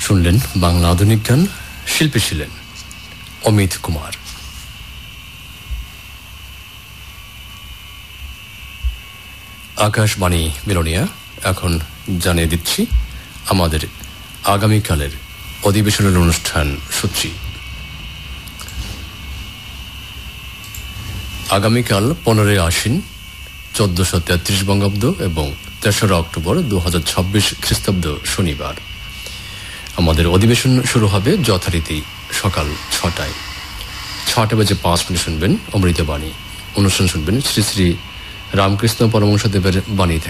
শুনলেন বাংলা আধুনিক গান। শিল্পী ছিলেন অমিত কুমার। আকাশবাণী বিলোনিয়া এখন জানিয়ে দিচ্ছি আমাদের আগামীকালের অধিবেশনের অনুষ্ঠান সূচি। আগামীকাল 15 আশ্বিন 1433 বঙ্গাব্দ এবং 3রা অক্টোবর 2026 খ্রিস্টাব্দ শনিবার আমাদের অধিবেশন শুরু হবে যথারীতি সকাল 6টায়। 6:05 শুনবেন অমৃতবাণী। অনুষ্ঠান শুনবেন শ্রী শ্রী রামকৃষ্ণ পরমহংসদেবের বাণী থেকে।